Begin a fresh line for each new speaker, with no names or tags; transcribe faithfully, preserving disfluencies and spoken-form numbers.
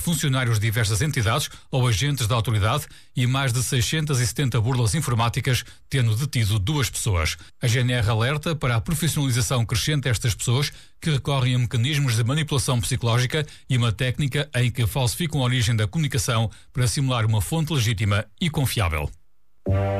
funcionários de diversas entidades ou agentes da autoridade e mais de seiscentas e setenta burlas informáticas, tendo detido duas pessoas. A G N R alerta para a profissionalização crescente destas pessoas que recorrem a mecanismos de manipulação psicológica e uma técnica em que falsificam a origem da comunicação para simular uma fonte legítima e confiável.